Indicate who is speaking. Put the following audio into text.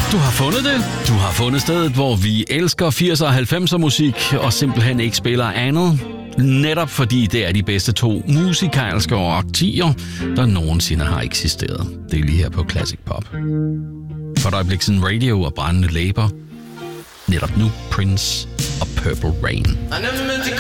Speaker 1: Du har fundet det. Du har fundet stedet, hvor vi elsker 80'er og 90'er musik og simpelthen ikke spiller andet. Netop fordi det er de bedste 2 musikalske årtier, der nogensinde har eksisteret. Det er lige her på Classic Pop. For et øjeblik siden Radio og brændende læber. Netop nu Prince og Purple Rain.